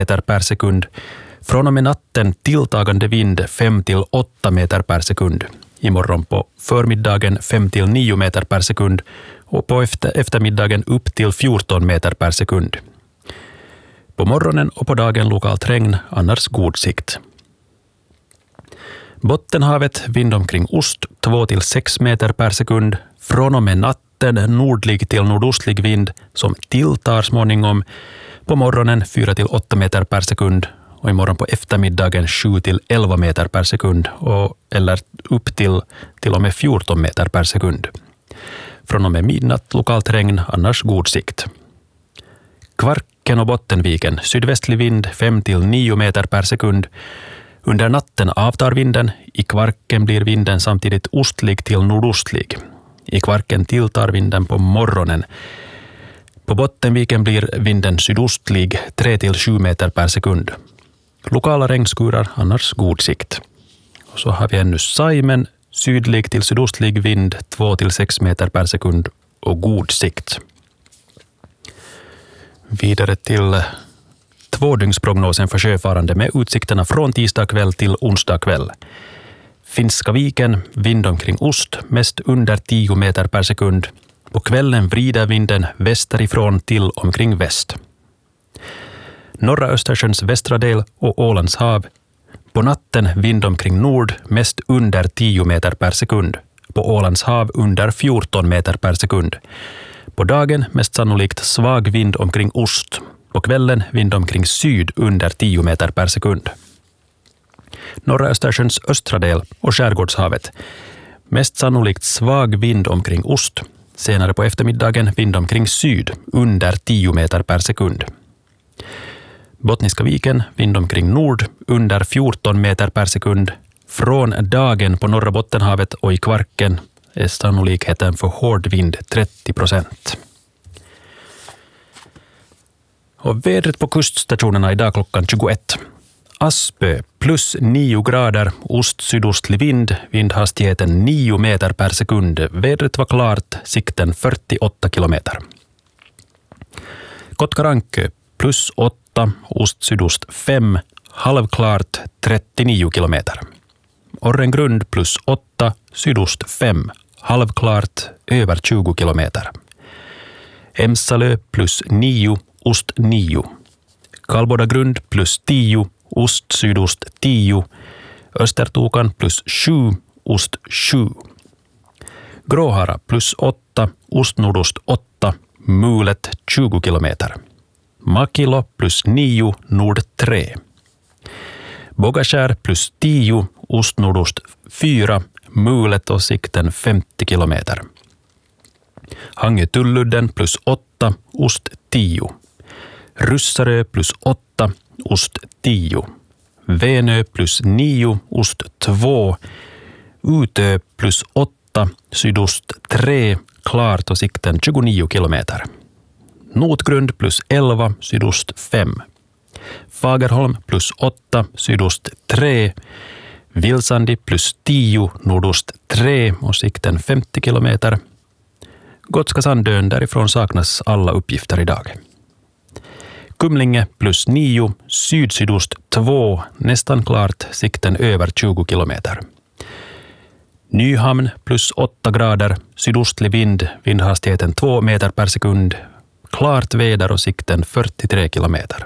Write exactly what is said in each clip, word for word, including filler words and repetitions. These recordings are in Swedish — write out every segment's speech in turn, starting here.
meter per sekund. Från och med natten tilltagande vind fem till åtta meter per sekund. Imorgon på förmiddagen fem till nio meter per sekund och på efter, eftermiddagen upp till fjorton meter per sekund. På morgonen och på dagen lokalt regn, annars god sikt. Bottenhavet vind omkring ost två till sex meter per sekund. Från och med natten nordlig till nordostlig vind som tilltar småningom. På morgonen fyra till åtta meter per sekund och imorgon på eftermiddagen sju till elva meter per sekund och, eller upp till till och med fjorton meter per sekund. Från och med midnatt lokalt regn, annars god sikt. Kvarken och Bottenviken sydvästlig vind fem till nio meter per sekund. Under natten avtar vinden. I Kvarken blir vinden samtidigt ostlig till nordostlig. I Kvarken tilltar vinden på morgonen. På Bottenviken blir vinden sydostlig tre till sju meter per sekund. Lokala regnskurar, annars god sikt. Och så har vi ännu Saimen, sydlig till sydostlig vind två till sex meter per sekund och god sikt. Vidare till tvådygnsprognosen för sjöfarande med utsikterna från tisdag kväll till onsdag kväll. Finska viken, vind omkring ost, mest under tio meter per sekund. På kvällen vrider vinden västerifrån till omkring väst. Norra Östersjöns västra del och Ålands hav. På natten vind omkring nord, mest under tio meter per sekund. På Ålands hav under fjorton meter per sekund. På dagen mest sannolikt svag vind omkring ost. På kvällen vind omkring syd under tio meter per sekund. Norra Östersjöns östra del och skärgårdshavet. Mest sannolikt svag vind omkring ost. Senare på eftermiddagen vind omkring syd under tio meter per sekund. Bottniska viken vind omkring nord under fjorton meter per sekund. Från dagen på norra Bottenhavet och i Kvarken är sannolikheten för hård vind trettio procent. Och vädret på kuststationerna idag klockan tjugoett. Aspö plus nio grader, ost-sydostlig vind, vindhastigheten nio meter per sekund. Vädret var klart, sikten fyrtioåtta kilometer. Kotkarankö plus åtta, ost-sydost fem, halvklart trettionio kilometer. Orrengrund plus åtta, sydost fem, halvklart över tjugo kilometer. Emsalö plus nio, ost nio. Kalbodagrund plus tio, ost sydost tio. Östertokan plus sju, ost sju. Gråhara plus åtta, ost nordost åtta, mulet tjugo kilometer. Makilo plus nio, nord tre. Bogaskär plus tio, ost nordost fyra, mulet och sikten femtio kilometer. Hangö-Tulludden plus åtta, ost tio. Ryssarö plus åtta, ost tio. Venö plus nio, ost två. Utö plus åtta, sydost tre, klart och sikten tjugonio kilometer. Notgrund plus elva, sydost fem. Fagerholm plus åtta, sydost tre. Vilsandi plus tio, nordost tre och sikten femtio kilometer. Gotska Sandön, därifrån saknas alla uppgifter idag. Kumlinge plus nio, syd-sydost två, nästan klart, sikten över tjugo kilometer. Nyhamn plus åtta grader, sydostlig vind, vindhastigheten två meter per sekund, klart väder och sikten fyrtiotre kilometer.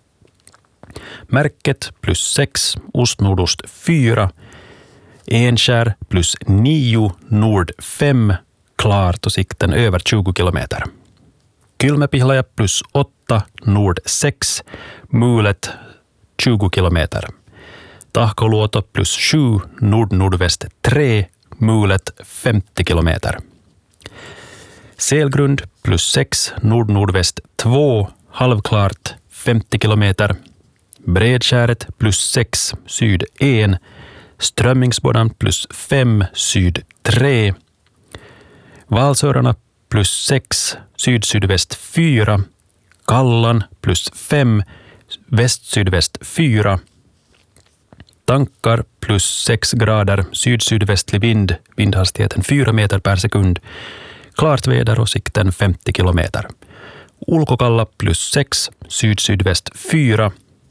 Märket plus sex, ost-nordost fyra, Enskär plus nio, nord fem, klart och sikten över tjugo kilometer. Kylmäpihlaja plus åtta, nord sex, mulet tjugo kilometer. Tahkoluoto plus sju, nord-nordväst tre, mulet femtio kilometer. Selgrund plus sex, nord-nordväst två, halvklart femtio kilometer. Bredskäret plus sex, syd en, Strömmingsbodan plus fem, syd tre, Valsörarna plus sex, syd-sydväst fyra, Kallan plus fem, väst-sydväst fyra, Tankar plus sex grader, syd-sydvästlig vind, vindhastigheten fyra meter per sekund, klart väder och sikten femtio kilometer. Ulkokalla plus sex, syd-sydväst fyra,